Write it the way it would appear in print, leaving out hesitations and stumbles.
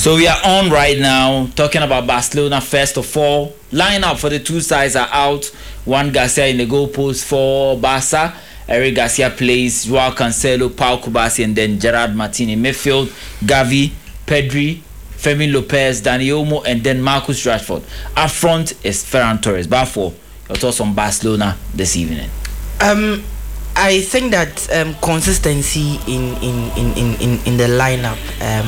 So we are on right now talking about Barcelona. First of all, lineup for the two sides are out. Juan Garcia in the goal post for Barca. Eric Garcia plays, Joao Cancelo, Pau Kubasi, and then Gerard Martin in midfield. Gavi, Pedri, Fermin Lopez, Dani Olmo, and then Marcus Rashford. Up front is Ferran Torres. But for your thoughts on Barcelona this evening? I think that consistency in the lineup